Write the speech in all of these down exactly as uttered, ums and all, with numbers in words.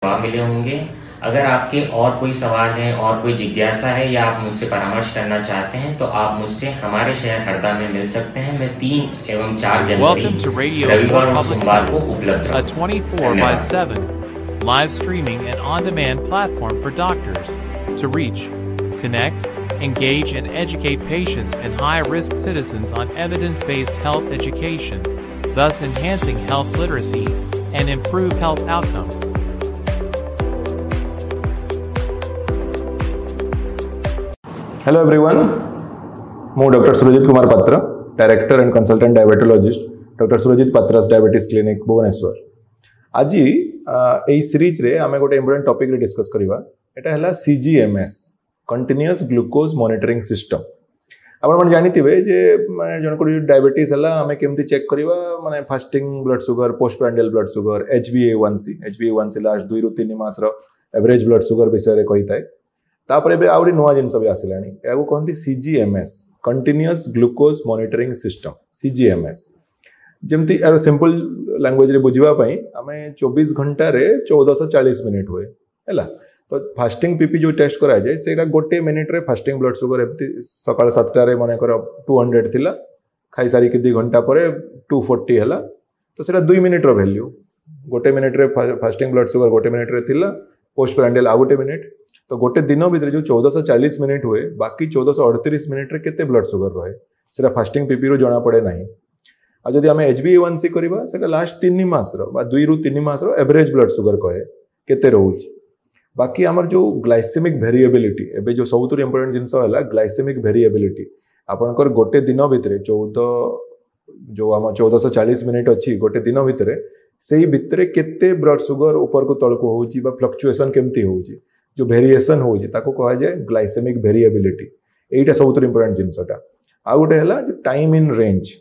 जवाब मिले होंगे। अगर आपके और कोई सवाल है और कोई जिज्ञासा है या आप मुझसे परामर्श करना चाहते हैं तो आप मुझसे हमारे शहर हरदा में मिल सकते हैं। मैं तीन एवं चार जनवरी रविवार और सोमवार को उपलब्ध a twenty-four by seven live streaming and on-demand platform for doctors to reach, connect, engage, and educate patients and high-risk citizens on evidence-based health education, thus enhancing health literacy and improve health outcomes. Hello everyone, मु doctor Surjit Kumar पात्र, director and consultant diabetologist, doctor Surjit पात्रास diabetes clinic Bhubaneswar. आज यही series रे आमे गोटे important topic रे discuss करबा। एटा हला सीजीएमएस, कंटीन्यूअस ग्लूकोज मॉनिटरिंग सिस्टम। आपण मन जानिथिबे जे माने जन को डायबिटीज हला आमे केमती चेक करबा, माने fasting blood sugar, post prandial blood sugar, H B ए वन सी, एच बी ए वन सी लास्ट दुई रु तीन मास रो एवरेज ब्लड शुगर विषय रे कहिताय। तापर एबे आउरी नुआ जिनस भी आसिलानी, याको कहंती सीजीएमएस, कंटीन्यूअस ग्लूकोज मॉनिटरिंग सिस्टम, सीजीएमएस। जेमती यार सिंपल लैंग्वेज रे बुझिबा पई आमे चौबीस घंटा रे चौदह सौ चालीस मिनिट हुए हैला। तो फास्टिंग पीपी जो टेस्ट करा जाय सेटा गोटे मिनिट रे फास्टिंग ब्लड शुगर एमती सकाळ सात टा रे माने कर दो सौ थिला, खाई सारी के दो घंटा परे दो सौ चालीस हैला। तो सेटा दो मिनिट रो वैल्यू, गोटे मिनिट रे फास्टिंग ब्लड शुगर गोटे मिनिट रे थिला, पोस्ट प्रांडियल आ गोटे मिनिट। तो गोटे दिन भितर जो चौदह सौ चालीस मिनिट हुए, बाकी चौदह सौ अड़तीस मिनिट रे केते ब्लड शुगर रहे सेटा फास्टिंग पीपी रो जणा पड़े नाही। आ जदि आमे एच बी ए वन सी करबा सेटा लास्ट तीन मास रो बा दुई रु तीन मास रो एवरेज ब्लड शुगर कहे केते रहउची। बाकी हमर जो ग्लाइसेमिक वेरिएबिलिटी, एबे जो सबुतु इंपोर्टेंट जिंस होला ग्लाइसेमिक वेरिएबिलिटी। आपनकर गोटे दिन भितर चौदह जो हम चौदह सौ चालीस मिनिट अछि गोटे दिन भितर, सेही भितर केते ब्लड शुगर ऊपर को तळ को होउची बा फ्लक्चुएशन केमती होउची, जो वेरिएशन होउची ताको कहा जाय ग्लाइसेमिक वेरिएबिलिटी। एटा सबुतु इंपोर्टेंट जिंसटा। आ गोटे हला जो टाइम इन रेंज,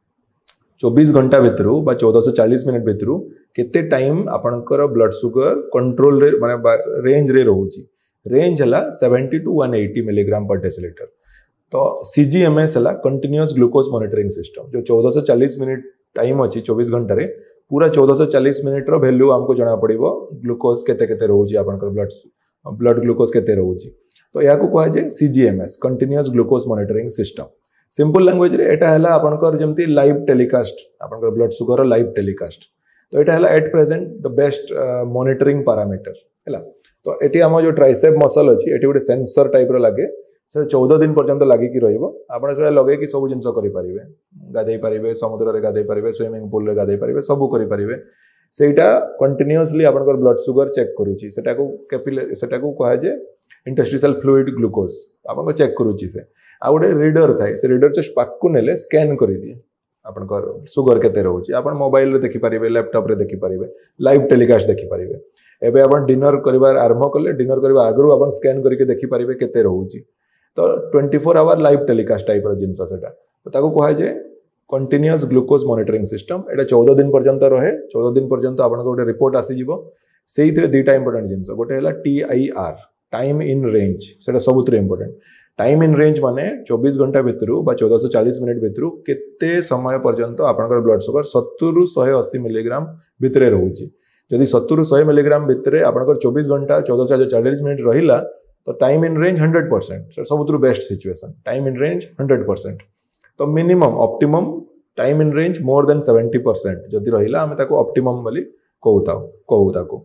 चौबीस घंटा भितरु बा चौदह सौ चालीस मिनिट भितरु केते टाइम आपनकर ब्लड शुगर कंट्रोल रे माने रेंज रे रहउची। रेंज हला सत्तर टू एक सौ अस्सी मिलीग्राम पर डेसिलीटर। तो सीजीएमएस हला कंटीन्यूअस ग्लूकोज मॉनिटरिंग सिस्टम, जो चौदह सौ चालीस मिनिट टाइम अछि चौबीस घंटा रे, पूरा चौदह सौ चालीस मिनिट रो वैल्यू हमको जणा पड़िबो ग्लूकोज केते केते रहउची, आपनकर ब्लड ब्लड ग्लूकोज केते रहउची। तो याको कहा जाय सीजीएमएस, continuous glucose monitoring system. Simple language रे एटा हला आपनकर जेमती लाइव टेलीकास्ट, आपनकर ब्लड शुगर लाइव टेलीकास्ट। तो एटा हला at present the best monitoring parameter हैला। तो एटी हम जो ट्राइसेप मसल अछि एटी गोटे सेंसर टाइप रो लागे, से चौदह दिन पर्यंत लागि कि रहइबो। आपण से लगे कि सब जिंस करि परिबे, गाधै परिबे, समुद्र रे गाधै परिबे, स्विमिंग पूल रे गाधै परिबे, सब करि परिबे। सेटा कंटीन्यूअसली आपनकर ब्लड शुगर चेक करूची। सेटा को कैपिलरी, सेटा को कहा जाय इंटरस्टिशियल फ्लूइड ग्लूकोज, आपन को चेक करूची। से आ गोटे रीडर थाए, से रीडर जस्ट पाकु नेले स्कैन करि दिए आपनकर शुगर केते रहउची। आपन मोबाइल रे देखि परिबे, लैपटॉप रे देखि परिबे, लाइव टेलीकास्ट देखि परिबे। एबे आपन डिनर करिवार आरंभ करले, डिनर करिवा आगरु आपन स्कैन करके देखि परिबे केते रहउची। तो चौबीस आवर लाइव टेलीकास्ट टाइप रो जिंस सेटा। तो ताको कहा जाय कंटीन्यूअस ग्लूकोज मॉनिटरिंग सिस्टम। एटा चौदह दिन पर्यंत रहे, चौदह दिन पर्यंत आपन गोटे रिपोर्ट आसी जिवो। सेहितरे दुईटा इंपोर्टेंट जिंस, गोटे हला T I R, time in range, सेटा सबुतरे इंपोर्टेंट। टाइम इन रेंज माने चौबीस घंटा भितरु बा चौदह सौ चालीस मिनिट भितरु केते समय पर्यंत आपनकर ब्लड शुगर सत्तर रु एक सौ अस्सी मिलीग्राम भितरे रहउची। जदि सत्तर रु एक सौ मिलीग्राम भितरे आपनकर चौबीस घंटा चौदह सौ चालीस मिनिट रहिला, तो time in range hundred percent, सबुतु best situation. Time in range hundred percent. तो minimum optimum time in range more than seventy percent जदि रहिला आमे ताको ऑप्टिमम बोली कहूताउ कहू ताको।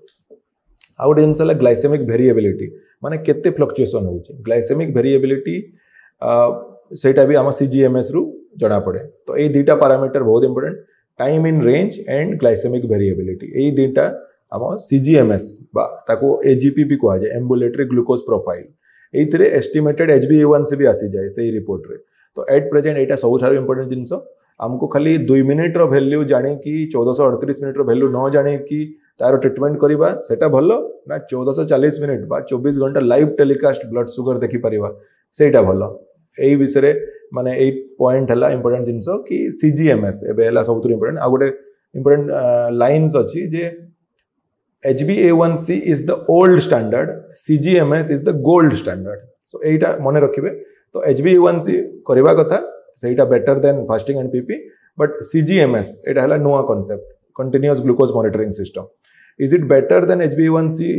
आ गोटे जिनस हला ग्लाइसेमिक वेरिएबिलिटी, माने केते फ्लक्चुएशन होउची। ग्लाइसेमिक वेरिएबिलिटी सेटा भी आम सीजीएमएस रु जणा पड़े। तो ये दुईटा पैरामीटर बहुत important, time in range and glycaemic variability. ये दुईटा आम सीजीएमएस बा ताको एजीपी भी कहा जाए, ambulatory glucose profile. एइथिरे estimated H B ए वन सी भी आसी जाए सही रिपोर्ट रे। तो एट प्रेजेंट एटा सबुठारु इंपोर्टेंट जिनस। हमको खाली दुई मिनिट रो वैल्यू जाने कि चौदह सौ अड़तीस मिनिट रो वैल्यू न जाने कि तार ट्रीटमेंट करिबा सेटा भलो ना, चौदह सौ चालीस मिनिट बा चौबीस घंटा लाइव टेलीकास्ट ब्लड शुगर देखि परिबा सेटा भलो। एई विषय माने एई पॉइंट हला इंपोर्टेंट जिनस कि सीजीएमएस एबे हला सबुतु इंपोर्टेंट। आ गोटे इंपोर्टेंट लाइन्स अछि जे H B A one C is the old standard, सीजीएमएस is the gold standard. सो एटा मने रखिबे। तो एच बी ए वन सी करबा कथा, सेटा better than fasting and PP, but सीजीएमएस एटा हला नुआ concept, continuous glucose monitoring system. Is it better than H B A one C?